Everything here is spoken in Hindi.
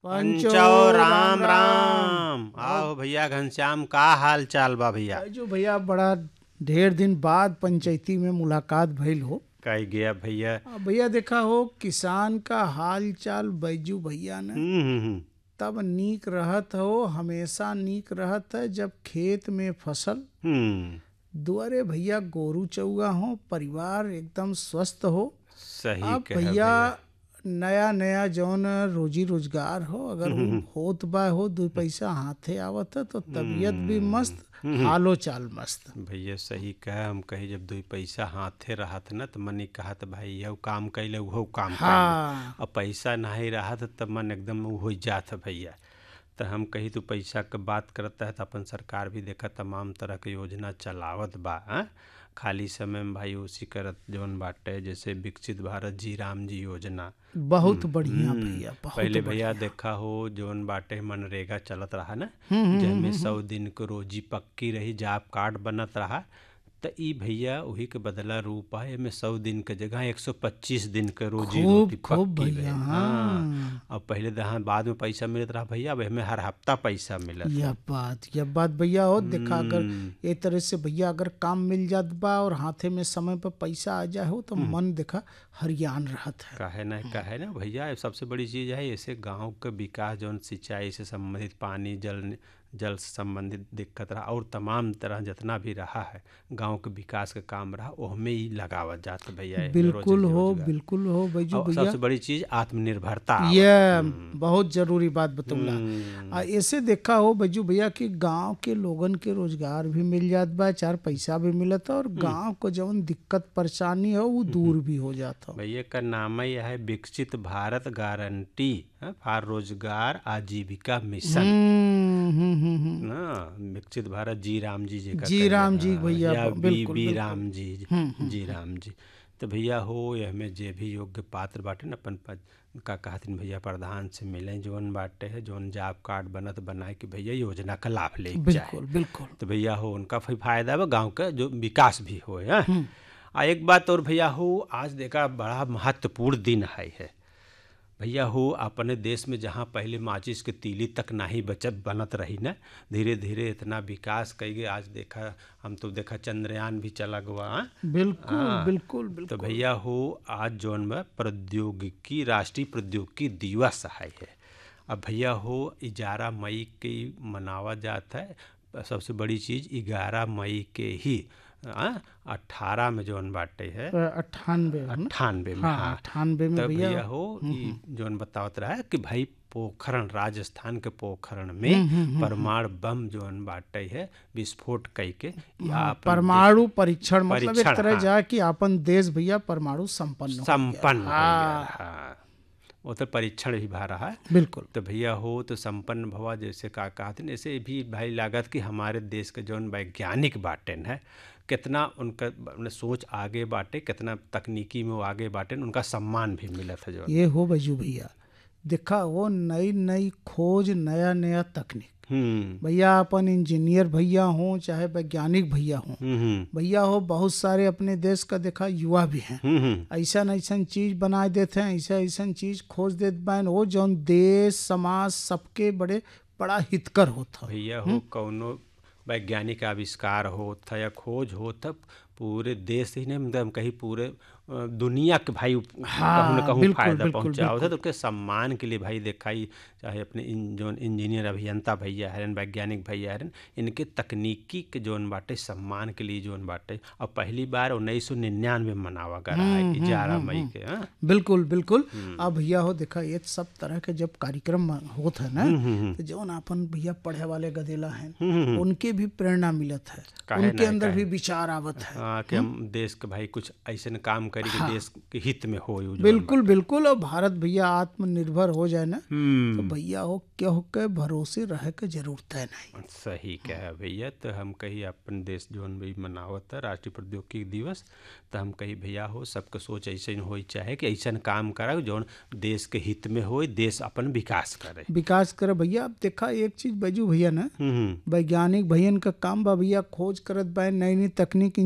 पंचो राम राम। आओ भैया घनश्याम, का हाल चाल बा भैया? जो भैया बड़ा ढेर दिन बाद पंचायती में मुलाकात भइल हो। कह गया भैया। भैया देखा हो किसान का हाल चाल बैजू भैया ने हम्म। तब नीक रहत हो, हमेशा नीक रहत है जब खेत में फसल दुआरे भैया गोरू चौगा हो, परिवार एकदम स्वस्थ हो। सही अब कह भैया भैया। नया नया जौन रोजी रोजगार हो, अगर वो होत बा हो, दो पैसा हाथे आवत है तो तबीयत भी मस्त, हालो चाल मस्त। भैया सही कह। हम कही जब दो पैसा हाथे रहत न तो मनी कहत भाई यह काम कैले वो काम कैले। हाँ अब पैसा नहीं रहत तब मन एकदम वो हो जात है भैया। तो हम कही तो पैसा के बात करता है तो अपन सरकार भी देखा तमाम तरह के योजना चलावत बा। खाली समय में भाई उसी करत जौन बाटे, जैसे विकसित भारत जी राम जी योजना। बहुत बढ़िया भैया, बहुत पहले भैया बढ़िया। देखा हो जौन बाटे मनरेगा चलत रहा ना, जिसमें 100 दिन को रोजी पक्की रही, जॉब कार्ड बनत रहा। तो ई भैया वही के बदला रूप है, एमे 100 दिन के जगह 125 दिन के रोजी खूब रोटी खूब पक्की रहे। भैया। हाँ। हाँ अब पहले दहा बाद में पैसा मिलत रहा भैया, अब हमें हर हफ्ता पैसा मिलत है। यह बात भैया हो। देखा अगर ये तरह से भैया अगर काम मिल जात बा और हाथे में समय पर पैसा आ जाए हो तो मन देखा हरियान रहत है। कहे ना भैया, सबसे बड़ी चीज़ है ऐसे गांव के विकास, जौन सिंचाई से संबंधित, पानी जल से संबंधित दिक्कत रहा और तमाम तरह जितना भी रहा है गांव के विकास का काम रहा, वो हमें ही लगावत जात भैया। बिल्कुल हो बैजू और भैया। सबसे बड़ी चीज आत्मनिर्भरता ये बहुत जरूरी बात बतौला। ऐसे देखा हो बैजू भैया कि गांव के लोगन के रोजगार भी मिल जात बा, चार पैसा भी मिलत है और गांव को जौन दिक्कत परेशानी हो वो दूर भी हो जाता हो। भैया का नाम ही है विकसित भारत गारंटी फॉर रोजगार आजीविका मिशन। विकसित भारत जी राम जी का जी राम जी भैया, या बिल्कुल बी बिल्कुल। राम जी, जी राम जी। तो भैया हो हमें जे भी योग्य पात्र बाटे न अपन का कहथिन भैया प्रधान से मिले, जौन बाटे है जौन जॉब कार्ड बनत बनाए कि भैया योजना का लाभ ले जाए। बिल्कुल बिल्कुल। तो भैया हो उनका फायदा बा, गांव का जो विकास भी हो। एक बात और भैया हो, आज देखा बड़ा महत्वपूर्ण दिन है भैया हो। अपने देश में जहाँ पहले माचिस के तीली तक नहीं बचत बनत रही ना, धीरे धीरे इतना विकास कई गए। आज देखा हम तो देखा चंद्रयान भी चला गया। बिल्कुल बिल्कुल तो बिल्कुल। भैया हो आज जौन में प्रौद्योगिकी, राष्ट्रीय प्रौद्योगिकी दिवस है। अब भैया हो 11 मई के मनावा जाता है। सबसे बड़ी चीज़ 11 मई के ही 18 में जौन बाटे है 98 में। हाँ 98 में तब भैया हो जौन बतावत रहा है कि भाई पोखरण, राजस्थान के पोखरण में परमाणु बम जौन बाटे है विस्फोट कई के परमाणु परीक्षण, मतलब एक तरह जा कि अपन देश भैया परमाणु संपन्न हो गया। वो तो परीक्षण भी भा रहा है। बिल्कुल। तो भैया हो तो संपन्न भवा, जैसे का कहते ऐसे भी भाई लागत कि हमारे देश के जौन वैज्ञानिक बाटेन है कितना उनका सोच आगे बाटे, कितना तकनीकी में वो आगे बाटे, उनका सम्मान भी मिला था जो ये हो बैजू भैया। देखा वो नई नई खोज, नया नया तकनीक भैया, अपन इंजीनियर भैया हो चाहे वैज्ञानिक भैया हो, भैया हो बहुत सारे अपने देश का देखा युवा भी हैं। ऐसा चीज बना देते हैं, ऐसा चीज खोज देते बैन वो जौन देश समाज सबके बड़ा हितकर होता भैया हो। कौनो वैज्ञानिक आविष्कार होता या खोज होता पूरे देश ही नहीं, कहीं पूरे दुनिया के भाई कहूँ न कहूँ फायदा पहुँचाओ था। तो उसके सम्मान के लिए भाई दिखाई, चाहे अपने जौन इंजीनियर अभियंता भैया हरन, वैज्ञानिक भैया हरन, इनके तकनीकी के जौन बाटे सम्मान के लिए जौन बाटे अब पहली बार 1999 मनावा गया है 11 मई के। बिल्कुल बिल्कुल। अब भैया हो देखा ये सब तरह के जब कार्यक्रम होता है ना, तो जौन अपन भैया पढ़े वाले गदेला हैं उनके भी प्रेरणा मिलत है, उनके अंदर भी विचार आवत है कि हम देश के भाई कुछ ऐसे काम करी कि देश के हित में हो। बिल्कुल बिल्कुल। और भारत भैया आत्मनिर्भर हो जाए ना तो भैया हो क्या के भरोसे रह के जरूरत है नहीं। सही कहा भैया। तो हम कही अपन देश जौन भी मनावत है राष्ट्रीय प्रौद्योगिकी दिवस, तो हम कही भैया हो सबके सोच ऐसे हो चाहे कि ऐसा काम करा जौन देश के हित में हो, देश अपन विकास करे भैया। अब देखा एक चीज बैजू भैया ना, वैज्ञानिक भैया का काम बा भैया खोज करत बा नई नई तकनीक